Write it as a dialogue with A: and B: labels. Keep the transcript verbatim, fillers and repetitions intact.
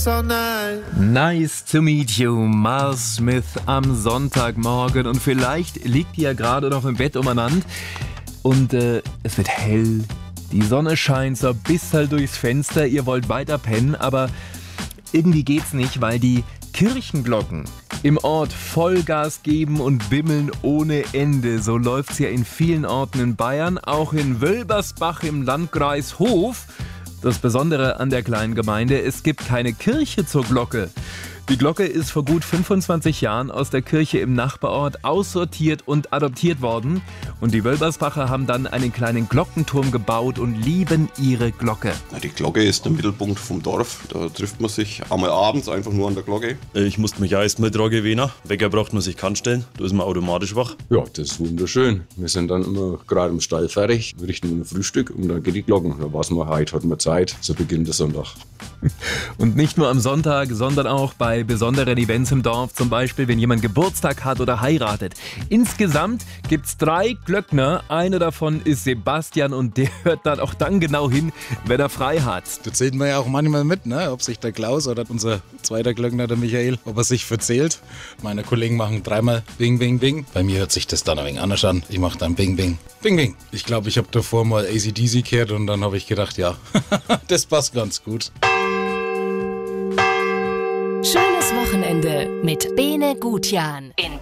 A: So nice.
B: Nice to meet you, Mars Smith am Sonntagmorgen. Und vielleicht liegt ihr ja gerade noch im Bett umeinander und äh, es wird hell. Die Sonne scheint so bis halt durchs Fenster. Ihr wollt weiter pennen, aber irgendwie geht's nicht, weil die Kirchenglocken im Ort Vollgas geben und bimmeln ohne Ende. So läuft's ja in vielen Orten in Bayern, auch in Wölbersbach im Landkreis Hof. Das Besondere an der kleinen Gemeinde, es gibt keine Kirche zur Glocke. Die Glocke ist vor gut fünfundzwanzig Jahren aus der Kirche im Nachbarort aussortiert und adoptiert worden. Und die Wölbersbacher haben dann einen kleinen Glockenturm gebaut und lieben ihre Glocke.
C: Na, die Glocke ist der Mittelpunkt vom Dorf. Da trifft man sich einmal abends einfach nur an der Glocke.
D: Ich musste mich auch erst mal dran gewöhnen. Wecker braucht man sich keinen stellen, da ist man automatisch wach.
E: Ja, das ist wunderschön. Wir sind dann immer gerade im Stall fertig, richten ein Frühstück und dann geht die Glocken. Da weiß man, heute hat man Zeit, so beginnt der Sonntag.
B: Und nicht nur am Sonntag, sondern auch bei besonderen Events im Dorf, zum Beispiel wenn jemand Geburtstag hat oder heiratet. Insgesamt gibt's drei Glöckner, einer davon ist Sebastian und der hört dann auch dann genau hin, wenn er frei hat.
F: Da zählt man ja auch manchmal mit, ne? Ob sich der Klaus oder unser zweiter Glöckner, der Michael, ob er sich verzählt. Meine Kollegen machen dreimal Bing, Bing, Bing. Bei mir hört sich das dann ein wenig anders an. Ich mache dann Bing, Bing, Bing, Bing. Ich glaube, ich habe davor mal A C D C gehört und dann habe ich gedacht, ja, das passt ganz gut.
G: Schönes Wochenende mit Bene Gutjan in